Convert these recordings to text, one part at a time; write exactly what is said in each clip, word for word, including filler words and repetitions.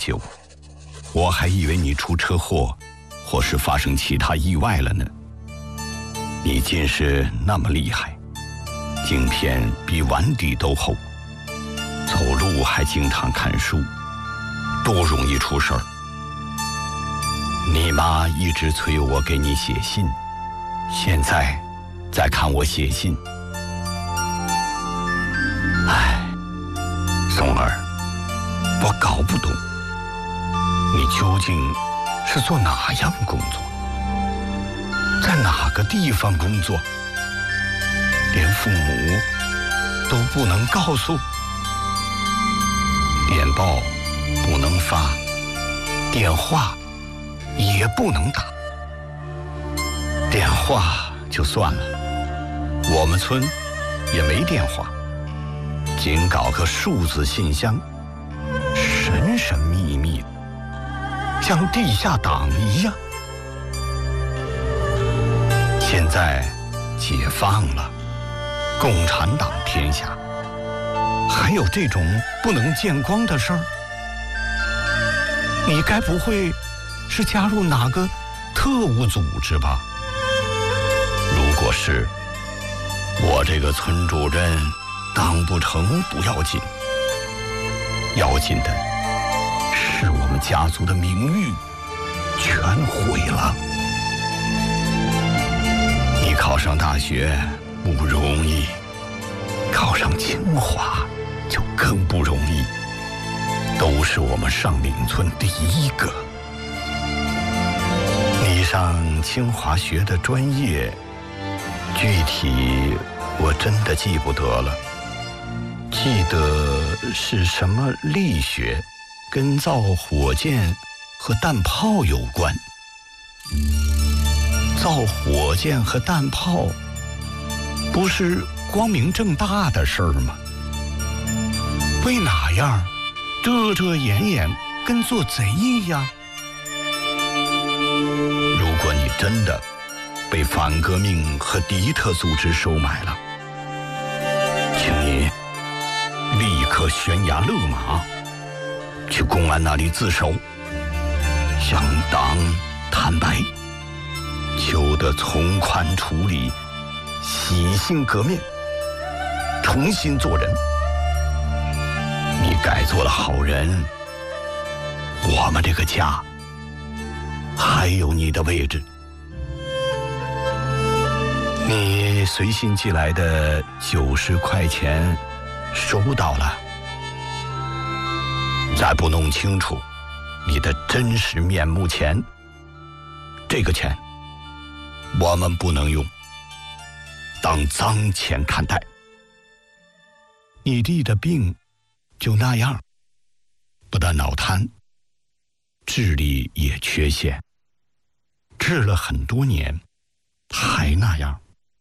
久，我还以为你出车祸，或是发生其他意外了呢。你近视那么厉害，镜片比碗底都厚，走路还经常看书，多容易出事儿。你妈一直催我给你写信，现在再看我写信，唉，松儿，我搞不懂，你究竟是做哪样工作，在哪个地方工作，连父母都不能告诉，电报不能发，电话也不能打。电话就算了，我们村也没电话，仅搞个数字信箱，神神秘秘的，像地下党一样。现在解放了，共产党天下，还有这种不能见光的事儿？你该不会是加入哪个特务组织吧？如果是，我这个村主任当不成不要紧，要紧的是我们家族的名誉全毁了。你考上大学不容易，考上清华就更不容易，都是我们上岭村第一个。你上清华学的专业，具体我真的记不得了，记得是什么力学，跟造火箭和弹炮有关。造火箭和弹炮不是光明正大的事儿吗？为哪样遮遮掩掩，跟做贼一样？如果你真的被反革命和敌特组织收买了，请你立刻悬崖勒马，去公安那里自首，向党坦白，求得从宽处理，洗心革面，重新做人。你改做了好人，我们这个家还有你的位置。你随信寄来的九十块钱收到了，在不弄清楚你的真实面目前，这个钱我们不能用，当脏钱看待。你弟的病就那样，不但脑瘫，智力也缺陷，治了很多年还那样。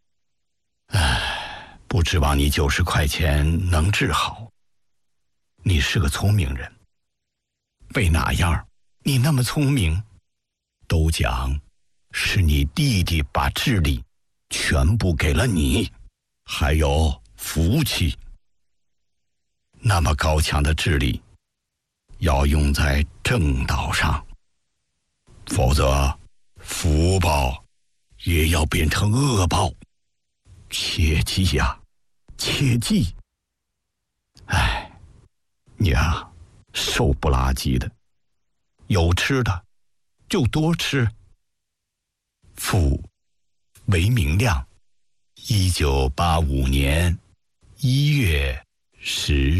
唉，不指望你九十块钱能治好。你是个聪明人，为哪样你那么聪明？都讲是你弟弟把智力全部给了你，还有福气。那么高强的智力要用在正道上，否则福报也要变成恶报。切记呀，切记！哎，你啊，瘦不拉几的，有吃的就多吃。父韦明亮，一九八五年一月十